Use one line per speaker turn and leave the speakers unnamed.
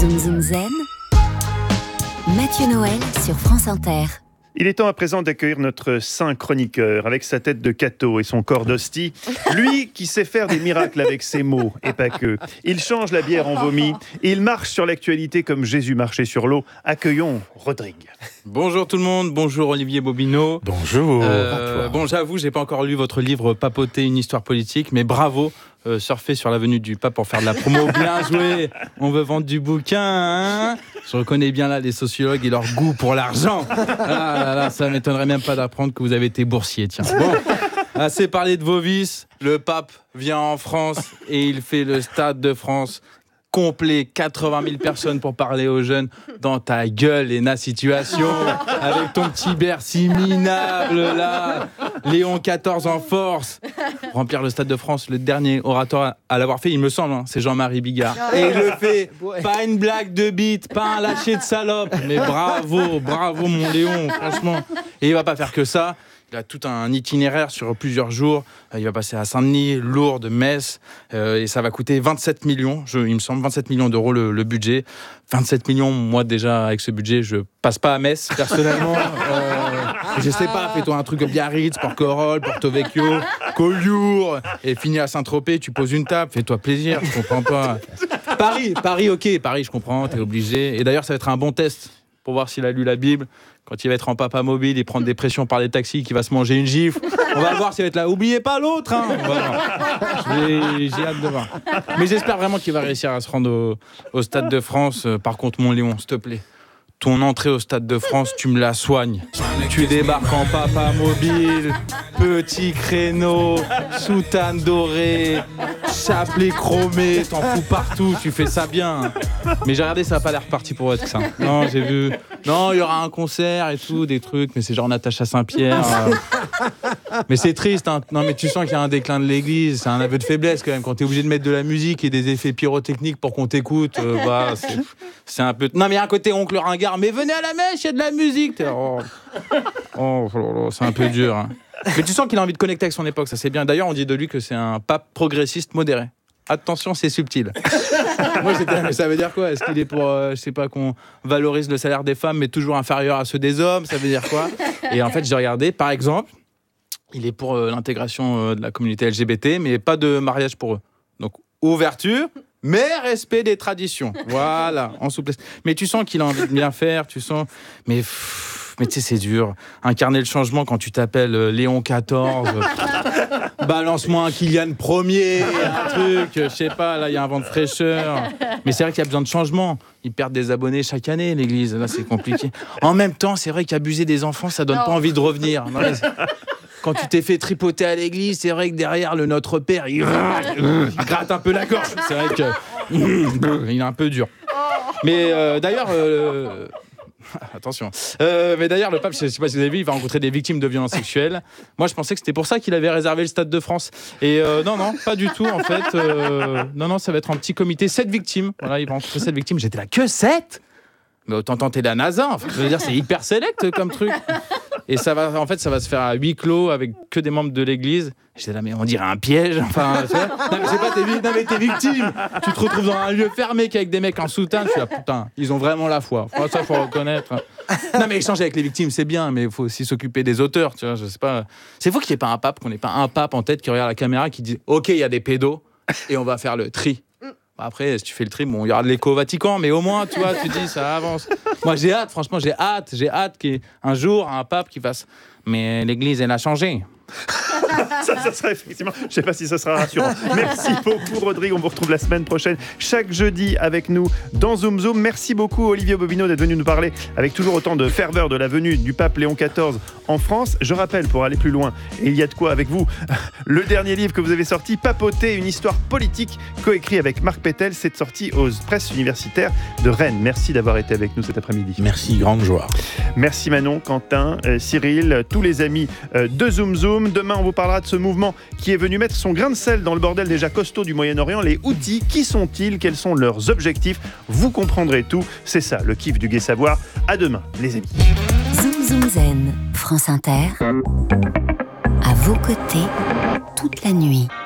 Zoom Zoom Zen, Mathieu Noël sur France Inter.
Il est temps à présent d'accueillir notre saint chroniqueur avec sa tête de Cato et son corps d'hostie. Lui qui sait faire des miracles avec ses mots et pas que. Il change la bière en vomi. Il marche sur l'actualité comme Jésus marchait sur l'eau. Accueillons Rodrigue.
Bonjour tout le monde, bonjour Olivier Bobineau.
Bonjour.
Bon, j'avoue, j'ai pas encore lu votre livre Papoter une histoire politique, mais bravo. Surfer sur l'avenue du Pape pour faire de la promo, bien joué. On veut vendre du bouquin, hein. Je reconnais bien là les sociologues et leur goût pour l'argent. Ah là, ça m'étonnerait même pas d'apprendre que vous avez été boursier, tiens. Bon, assez parlé de vos vices. Le Pape vient en France et il fait le Stade de France complet, 80 000 personnes pour parler aux jeunes. Dans ta gueule, Léna Situation, avec ton petit Bercy minable là, Léon XIV en force. Remplir le Stade de France, le dernier orateur à l'avoir fait, il me semble, hein, c'est Jean-Marie Bigard. Et il le fait, pas une blague de bite, pas un lâcher de salope, mais bravo mon Léon, franchement. Et il va pas faire que ça. Il a tout un itinéraire sur plusieurs jours. Il va passer à Saint-Denis, Lourdes, Metz. Et ça va coûter 27 millions, il me semble, 27 millions d'euros le budget. 27 millions, moi déjà, avec ce budget, je passe pas à Metz, personnellement. Je sais pas, fais-toi un truc à Biarritz, Porquerolles, Porto Vecchio, Collioure. Et finis à Saint-Tropez, tu poses une table, fais-toi plaisir, je comprends pas. Paris, ok, Paris, je comprends, t'es obligé. Et d'ailleurs, ça va être un bon test pour voir s'il a lu la Bible. Quand il va être en papa mobile et prendre des pressions par les taxis, qu'il va se manger une gifle. On va voir s'il va être là. Oubliez pas l'autre, hein. On va voir. J'ai hâte de voir. Mais j'espère vraiment qu'il va réussir à se rendre au Stade de France. Par contre, mon Léon, s'il te plaît, ton entrée au Stade de France, tu me la soignes. Tu débarques en papa mobile, petit créneau, soutane dorée, chapelet chromé, t'en fous partout, tu fais ça bien. Mais j'ai regardé, ça n'a pas l'air parti pour être ça. Non, j'ai vu. Non, il y aura un concert et tout, des trucs, mais c'est genre Natacha Saint-Pierre. Mais c'est triste, hein. Non, mais tu sens qu'il y a un déclin de l'église, c'est un aveu de faiblesse quand même. Quand t'es obligé de mettre de la musique et des effets pyrotechniques pour qu'on t'écoute, c'est un peu. Non, mais il y a un côté oncle ringard, mais venez à la messe, il y a de la musique. C'est un peu dur, hein. Mais tu sens qu'il a envie de connecter avec son époque, ça c'est bien. D'ailleurs, on dit de lui que c'est un pape progressiste modéré. Attention, c'est subtil. Moi, ça veut dire quoi ? Est-ce qu'il est pour, je sais pas, qu'on valorise le salaire des femmes, mais toujours inférieur à ceux des hommes ? Ça veut dire quoi ? Et en fait, j'ai regardé, par exemple, il est pour l'intégration de la communauté LGBT, mais pas de mariage pour eux. Donc, ouverture, mais respect des traditions. Voilà, en souplesse. Mais tu sens qu'il a envie de bien faire, tu sens... Mais tu sais, c'est dur. Incarner le changement quand tu t'appelles Léon XIV. Balance-moi un Kylian Ier, un truc, je sais pas, là, il y a un vent de fraîcheur. Mais c'est vrai qu'il y a besoin de changement. Ils perdent des abonnés chaque année, l'église. Là, c'est compliqué. En même temps, c'est vrai qu'abuser des enfants, ça donne pas envie de revenir. Non, quand tu t'es fait tripoter à l'église, c'est vrai que derrière, le Notre Père, il gratte un peu la gorge. C'est vrai qu'il est un peu dur. Mais d'ailleurs... Attention. Mais d'ailleurs, le pape, je ne sais pas si vous avez vu, il va rencontrer des victimes de violences sexuelles. Moi, je pensais que c'était pour ça qu'il avait réservé le Stade de France. Et non, pas du tout, en fait. Non, ça va être un petit comité, 7 victimes. Voilà, il va rencontrer 7 victimes. J'étais là, que 7 ? Mais autant tenter la NASA. Enfin, je veux dire, c'est hyper select comme truc. Et ça va se faire à huis clos avec que des membres de l'église. J'étais là, mais on dirait un piège. Enfin, non, mais c'est pas t'es victime. Tu te retrouves dans un lieu fermé qu'avec des mecs en soutane. Je suis là, putain, ils ont vraiment la foi. Enfin, ça, faut reconnaître. Non, mais échanger avec les victimes, c'est bien, mais il faut aussi s'occuper des auteurs. Tu vois, je sais pas. C'est fou qu'il n'y ait pas un pape, qu'on n'ait pas un pape en tête qui regarde la caméra, qui dit, OK, il y a des pédos et on va faire le tri. Après, si tu fais le tri, bon, il y aura de l'écho au Vatican, mais au moins, tu vois, tu dis, ça avance. Moi, j'ai hâte qu'il y ait un jour un pape qui fasse. Mais l'église, elle a changé.
Ça sera effectivement, je ne sais pas si ça sera rassurant. Merci beaucoup Rodrigue, on vous retrouve la semaine prochaine, chaque jeudi avec nous dans Zoom Zoom. Merci beaucoup Olivier Bobineau d'être venu nous parler avec toujours autant de ferveur de la venue du pape Léon XIV en France. Je rappelle, pour aller plus loin, et il y a de quoi avec vous, le dernier livre que vous avez sorti, Papoter, une histoire politique, coécrit avec Marc Pétel, c'est sorti aux presses universitaires de Rennes. Merci d'avoir été avec nous cet après-midi.
Merci, grande joie.
Merci Manon, Quentin, Cyril, tous les amis de Zoom Zoom. Demain, on vous parlera de ce mouvement qui est venu mettre son grain de sel dans le bordel déjà costaud du Moyen-Orient. Les Houthis, qui sont-ils ? Quels sont leurs objectifs ? Vous comprendrez tout. C'est ça, le kiff du Gai Savoir. À demain, les amis.
Zoom Zoom Zen, France Inter, à vos côtés, toute la nuit.